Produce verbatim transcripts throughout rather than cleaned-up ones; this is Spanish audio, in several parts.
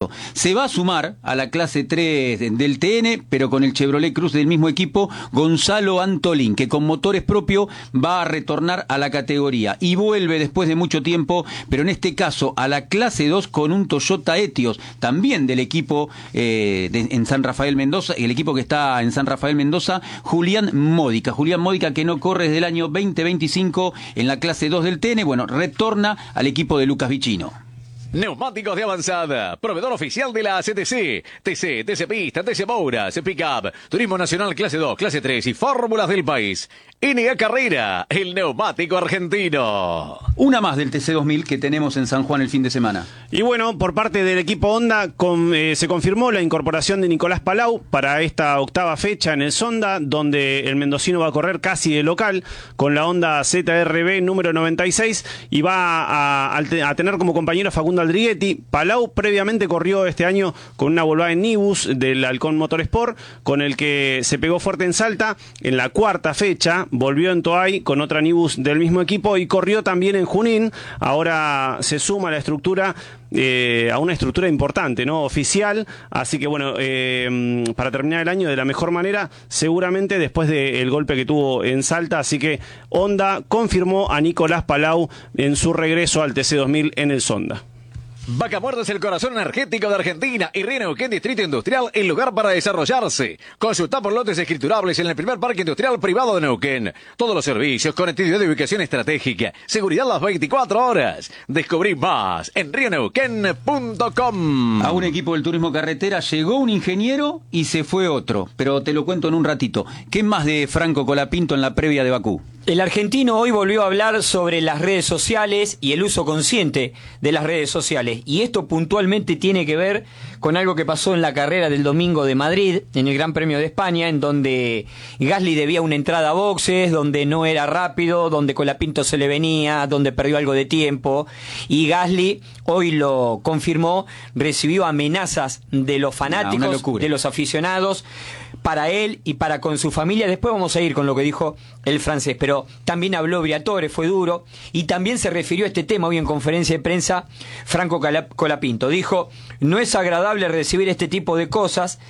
campeonato. Se va a sumar a la clase tres del T N, pero con el Chevrolet Cruz del mismo equipo, Gonzalo Antolín, que con motores propios va a retornar a la categoría y vuelve después de mucho tiempo, pero en este caso a la clase dos con un Toyota Etios, también del equipo eh, de, en San Rafael Mendoza, el equipo que está en San Rafael Mendoza, Julián Módica. Julián Módica, que no corre desde el año veinte veinticinco en la clase dos del T N, bueno, retorna al equipo de Lucas Vicino. Neumáticos de avanzada, proveedor oficial de la C T C, T C, T C Pista, T C Mouras, Pickup, Turismo Nacional clase dos, clase tres y fórmulas del país. N A Carrera, el neumático argentino. Una más del T C dos mil que tenemos en San Juan el fin de semana. Y bueno, por parte del equipo Honda con, eh, se confirmó la incorporación de Nicolás Palau para esta octava fecha en el Sonda, donde el mendocino va a correr casi de local con la Honda Z R B número noventa y seis y va a, a, a tener como compañero a Facundo Aldriguetti. Palau previamente corrió este año con una Volkswagen Nibus del Halcón Motorsport, con el que se pegó fuerte en Salta en la cuarta fecha. Volvió en Toay con otra Nibus del mismo equipo y corrió también en Junín. Ahora se suma a la estructura, eh, a una estructura importante, ¿no? Oficial. Así que bueno, eh, para terminar el año de la mejor manera, seguramente después del golpe que tuvo en Salta. Así que Honda confirmó a Nicolás Palau en su regreso al T C dos mil en el Sonda. Vaca Muerta es el corazón energético de Argentina y Río Neuquén Distrito Industrial, el lugar para desarrollarse. Consulta por lotes escriturables en el primer parque industrial privado de Neuquén. Todos los servicios, conectividad de ubicación estratégica, seguridad las veinticuatro horas. Descubrí más en río neuquén punto com. A un equipo del turismo carretera llegó un ingeniero y se fue otro, pero te lo cuento en un ratito. ¿Qué más de Franco Colapinto en la previa de Bakú? El argentino hoy volvió a hablar sobre las redes sociales y el uso consciente de las redes sociales. Y esto puntualmente tiene que ver con algo que pasó en la carrera del domingo de Madrid, en el Gran Premio de España, en donde Gasly debía una entrada a boxes, donde no era rápido, donde Colapinto se le venía, donde perdió algo de tiempo. Y Gasly, hoy lo confirmó, recibió amenazas de los fanáticos, no, de los aficionados, para él y para con su familia. Después vamos a ir con lo que dijo el francés, pero también habló Briatore, fue duro, y también se refirió a este tema hoy en conferencia de prensa Franco Colapinto. Dijo, no es agradable recibir este tipo de cosas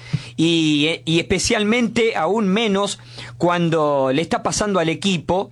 y, y especialmente aún menos cuando le está pasando al equipo,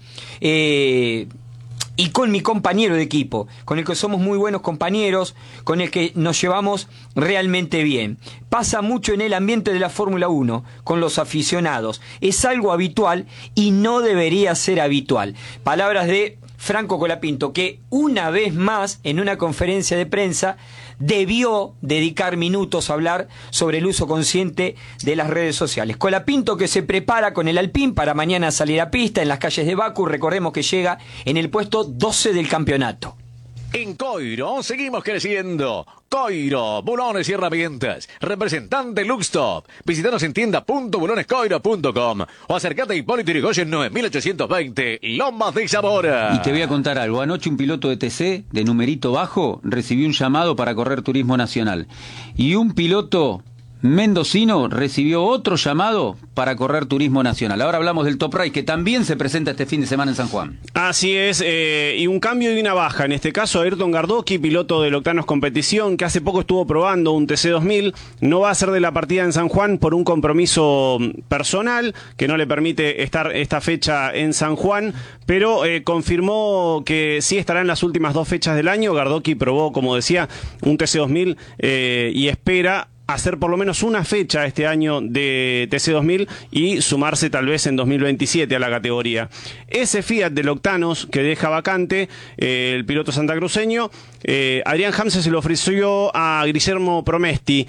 eh, y con mi compañero de equipo, con el que somos muy buenos compañeros, con el que nos llevamos realmente bien. Pasa mucho en el ambiente de la Fórmula uno, con los aficionados. Es algo habitual y no debería ser habitual. Palabras de Franco Colapinto, que una vez más en una conferencia de prensa debió dedicar minutos a hablar sobre el uso consciente de las redes sociales. Colapinto, que se prepara con el Alpine para mañana salir a pista en las calles de Bakú. Recordemos que llega en el puesto doce del campeonato. En Coiro seguimos creciendo. Coiro, bulones y herramientas. Representante Luxtop. Visítanos en tienda punto bulones coiro punto com o acércate a Hipólito Yrigoyen nueve mil ochocientos veinte, Lomas de Zamora. Y te voy a contar algo. Anoche un piloto de T C, de numerito bajo, recibió un llamado para correr Turismo Nacional. Y un piloto mendocino recibió otro llamado para correr Turismo Nacional. Ahora hablamos del Top Race, que también se presenta este fin de semana en San Juan. Así es, eh, y un cambio y una baja. En este caso, Ayrton Gardocki, piloto del Octanos Competición, que hace poco estuvo probando un T C dos mil, no va a ser de la partida en San Juan por un compromiso personal que no le permite estar esta fecha en San Juan, pero eh, confirmó que sí estará en las últimas dos fechas del año. Gardocki probó, como decía, un T C dos mil eh, y espera hacer por lo menos una fecha este año de T C dos mil y sumarse tal vez en dos mil veintisiete a la categoría. Ese Fiat del Octanos que deja vacante eh, el piloto santacruceño, eh, Adrián Hamse se lo ofreció a Guillermo Promesti,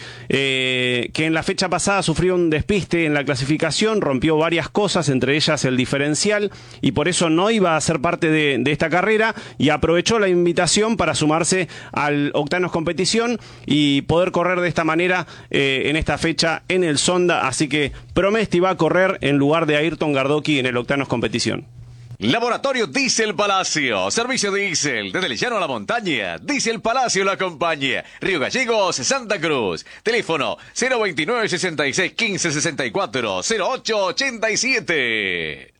eh, que en la fecha pasada sufrió un despiste en la clasificación, rompió varias cosas, entre ellas el diferencial, y por eso no iba a ser parte de, de esta carrera, y aprovechó la invitación para sumarse al Octanos Competición y poder correr de esta manera Eh, en esta fecha en el Sonda. Así que Promesti va a correr en lugar de Ayrton Gardocki en el Octanos Competición. Laboratorio Diesel Palacio, servicio diésel, desde el llano a la montaña. Diesel Palacio lo acompaña. Río Gallegos, Santa Cruz. Teléfono cero veintinueve, sesenta y seis, quince, sesenta y cuatro, cero ocho ochenta y siete.